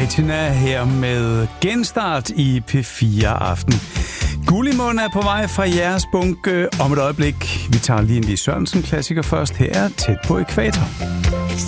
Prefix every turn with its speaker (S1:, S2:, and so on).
S1: Patina her med genstart i P4 Aften. Gullimund er på vej fra jeres bunke om et øjeblik. Vi tager lige en Lis Sørensen klassiker først. Her er Tæt på ækvator.